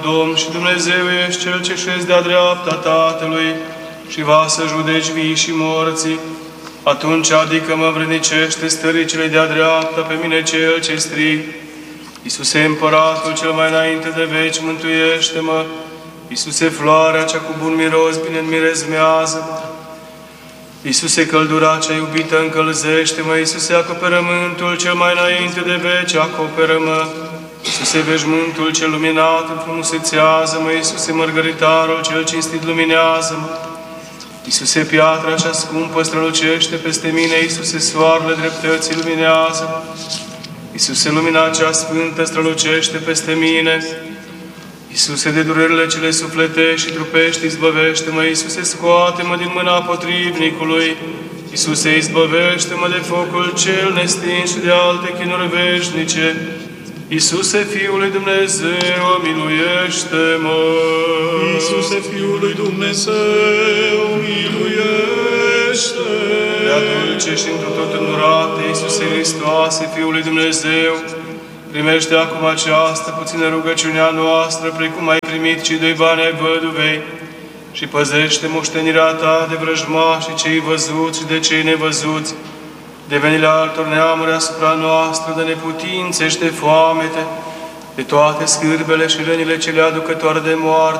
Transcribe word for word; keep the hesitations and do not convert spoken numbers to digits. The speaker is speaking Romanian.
Domn și Dumnezeu ești Cel ce șezi de-a dreapta Tatălui și va să judeci vii și morții. Atunci adică mă vrednicește stării cele de-a dreapta pe mine Cel ce strig. Iisuse, Împăratul cel mai înainte de veci, mântuiește-mă. Iisuse, floarea cea cu bun miros, bine-nmirezmează-mă. Iisuse, căldura cea iubită, încălzește-mă. Iisuse, acoperământul cel mai înainte de veci, acoperă-mă. Iisuse, veșmântul cel luminat, înfrumusețează-mă. Iisuse, mărgăritarul cel cinstit, luminează-mă. Iisuse, piatra cea scumpă, strălucește peste mine. Iisuse, soarele dreptății, luminează-mă. Iisuse, lumina cea sfântă, strălucește peste mine. Iisuse, de durerile cele sufletești și trupești, izbăvește-mă. Iisuse, scoate-mă din mâna potrivnicului. Iisuse, izbăvește-mă de focul cel nestins și de alte chinuri veșnice. Iisuse, Fiul lui Dumnezeu, miluiește-mă! Iisuse, Fiul lui Dumnezeu, miluiește! Prea dulce și întru tot îndurate, Iisuse Hristoase, Fiul lui Dumnezeu, primește acum această puțină rugăciunea noastră, precum ai primit cei doi bani ai văduvei, și păzește moștenirea ta de vrăjmași, cei văzuți și de cei nevăzuți, de venile altor neamuri asupra noastră, de neputințe și de foamete, de toate scârbele și rănile cele aducătoare de moarte,